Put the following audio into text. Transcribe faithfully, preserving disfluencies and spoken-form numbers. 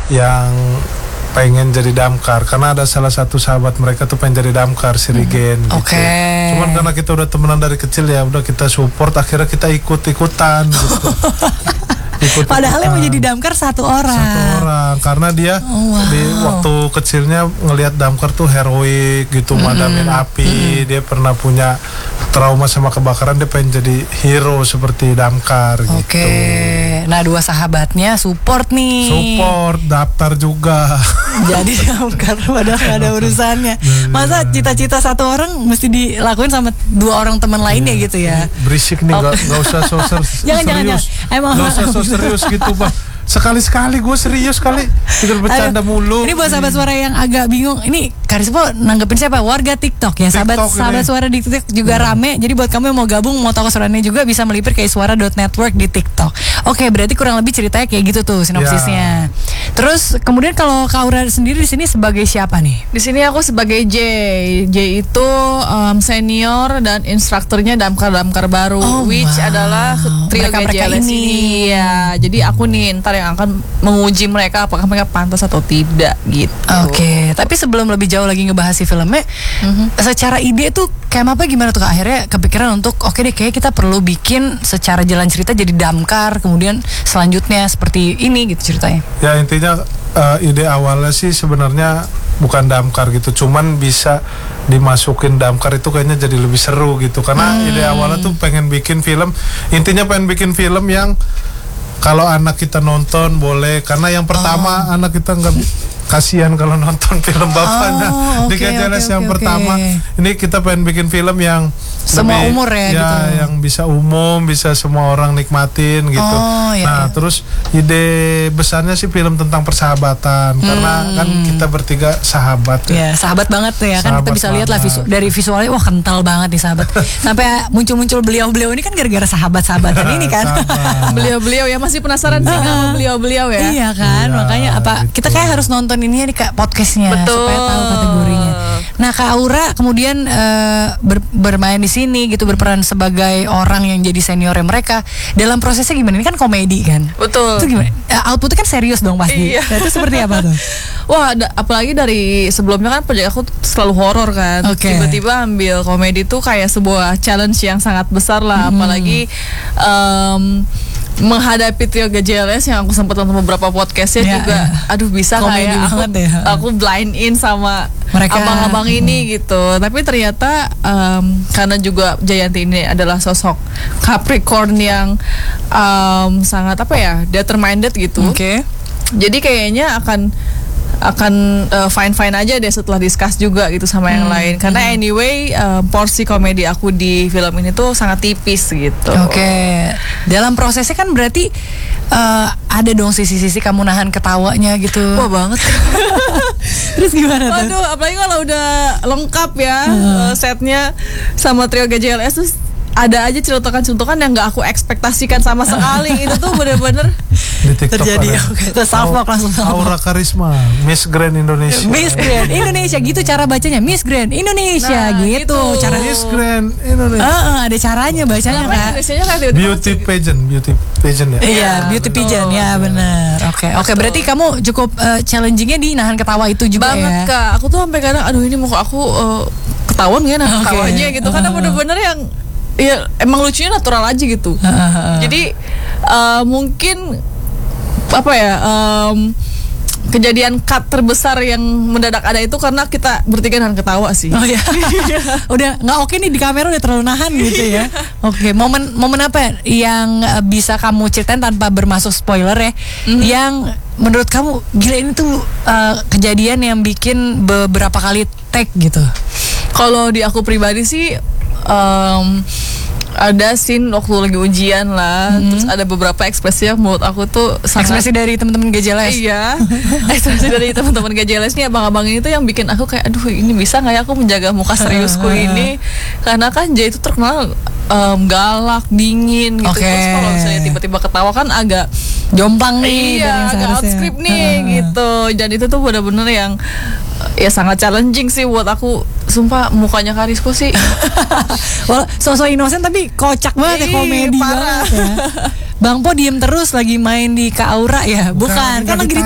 yang pengen jadi damkar karena ada salah satu sahabat mereka tuh pengen jadi damkar si Rigen hmm. gitu. Oke. Okay. Cuman karena kita udah temenan dari kecil ya udah kita support, akhirnya kita ikut-ikutan gitu. Ikut Padahal yang menjadi damkar satu orang. Satu orang karena dia oh, wow. di waktu kecilnya ngelihat damkar tuh heroik gitu, mm-hmm. madamin api. Mm-hmm. Dia pernah punya trauma sama kebakaran, dia pengen jadi hero seperti damkar gitu. Oke. Okay. Nah, dua sahabatnya support nih. Support, daftar juga. Jadi damkar padahal gak ada urusannya. Masa cita-cita satu orang mesti dilakuin sama dua orang teman lainnya yeah. gitu ya. Berisik nih, gak, gak usah so serius. Jangan, jangan, jangan. Emang gak usah so serius gitu, Pak. Sekali-sekali gue serius kali, tinggal bercanda Aduh, mulu. Ini buat sahabat suara yang agak bingung. Ini Karispo nanggepin siapa? Warga TikTok ya. Sahabat TikTok sahabat ini. Suara di TikTok juga hmm. rame. Jadi buat kamu yang mau gabung, mau tahu keseruannya juga bisa melipir ke iswara dot network di TikTok. Oke, berarti kurang lebih ceritanya kayak gitu tuh sinopsisnya. Ya. Terus kemudian kalau Kak Aura sendiri di sini sebagai siapa nih? Di sini aku sebagai J. J itu um, senior dan instrukturnya damkar-damkar baru, oh, which wow. adalah trio G J L S ini. Ya, jadi aku nih ntar yang akan menguji mereka apakah mereka pantas atau tidak gitu. Oke, okay. Tapi sebelum lebih jauh lagi ngebahas si filmnya, mm-hmm. secara ide tuh kayak apa gimana tuh Kak? Akhirnya kepikiran untuk oke okay deh kayak kita perlu bikin secara jalan cerita jadi damkar, kemudian selanjutnya seperti ini gitu ceritanya. Ya intinya uh, ide awalnya sih sebenarnya bukan damkar gitu, cuman bisa dimasukin damkar itu kayaknya jadi lebih seru gitu. Karena hmm. ide awalnya tuh pengen bikin film, intinya pengen bikin film yang kalau anak kita nonton boleh, karena yang pertama oh. anak kita nggak kasihan kalau nonton film bapaknya. Oh, okay, di G J L S okay, yang okay, pertama okay. ini kita pengen bikin film yang semua lebih, umur ya, ya gitu. yang bisa umum, bisa semua orang nikmatin gitu. Oh, iya, nah iya. terus ide besarnya sih film tentang persahabatan, hmm. karena kan kita bertiga sahabat ya, ya sahabat banget tuh ya. Sahabat kan kita bisa lihat lah visu, dari visualnya wah kental banget nih sahabat. Sampai muncul-muncul beliau-beliau ini kan gara-gara sahabat-sahabatan ini kan. Beliau-beliau ya masih penasaran sih sama beliau-beliau ya. Iya kan, iya, makanya apa gitu. Kita kayak harus nonton ini nih Kak podcastnya. Betul. Supaya tahu kategorinya. Nah Kak Aura kemudian uh, ber, bermain di sini gitu, berperan sebagai orang yang jadi seniornya mereka. Dalam prosesnya gimana? Ini kan komedi kan. Betul. Itu gimana? Uh, outputnya kan serius dong pasti. Iya. Nah, itu seperti apa tuh? Wah, da, apalagi dari sebelumnya kan proyek aku selalu horor kan. Okay. Tiba-tiba ambil komedi tuh kayak sebuah challenge yang sangat besar lah. Hmm. Apalagi um, menghadapi trio G J L S yang aku sempat nonton beberapa podcastnya ya, juga ya. Aduh bisa komedi kayak aku, ya. aku blind in sama mereka, abang-abang hmm. ini gitu. Tapi ternyata um, karena juga Jayanti ini adalah sosok Capricorn yang um, sangat apa ya, determined gitu. Oke. Okay. Jadi kayaknya akan akan uh, fine-fine aja deh setelah discuss juga gitu sama yang hmm. lain. Karena hmm. anyway uh, porsi komedi aku di film ini tuh sangat tipis gitu. Oke. Okay. Dalam prosesnya kan berarti uh, ada dong sisi-sisi kamu nahan ketawanya gitu. Wah banget. Terus gimana tuh? Waduh, apalagi kalau udah lengkap ya hmm. uh, setnya sama trio G J L S terus ada aja celutukan-celutukan yang gak aku ekspektasikan sama sekali. Itu tuh bener-bener di TikTok terjadi. Terus salvok langsung Aura Karisma Miss Grand Indonesia. Miss Grand Indonesia gitu cara bacanya, Miss Grand Indonesia nah, gitu. gitu cara Miss Grand Indonesia. Uh, uh, ada caranya bacanya Kak. Beauty pageant, beauty pageant ya. Iya, beauty pageant ya benar. Oke, oke berarti kamu cukup uh, challengingnya di nahan ketawa itu juga banget, ya. Banget Kak. Aku tuh sampai kadang aduh ini mau aku uh, ketahuan ya nahan okay. ketawanya gitu. Karena bener-bener yang ya emang lucunya natural aja gitu. Uh, uh, uh. Jadi uh, mungkin apa ya um, kejadian cut terbesar yang mendadak ada itu karena kita bertiga nahan ketawa sih. Oh ya. Udah nggak oke nih di kamera udah terlalu nahan gitu ya. Oke, okay. momen momen apa yang bisa kamu ceritain tanpa bermasuk spoiler ya? Mm-hmm. Yang menurut kamu gila ini tuh uh, kejadian yang bikin beberapa kali take gitu. Kalau di aku pribadi sih Um, ada scene waktu lagi ujian lah, hmm. terus ada beberapa ekspresi yang menurut aku tuh sangat, ekspresi dari teman-teman G J L S. Iya, ekspresi dari teman-teman G J L S nih abang-abang ini tuh yang bikin aku kayak aduh ini bisa nggak ya aku menjaga muka seriusku ini, karena kan J itu terkenal um, galak, dingin gitu. Okay. Terus kalau misalnya tiba-tiba ketawa kan agak jomplang nih, iya, agak out script nih uh. gitu. Dan itu tuh benar-benar yang ya sangat challenging sih buat aku. Sumpah mukanya Karispo sih well, sosok inosen tapi kocak banget ya, komedi parah. banget ya. Bang Po diem terus lagi main di Kak Aura ya? Bukan, bukan kan lagi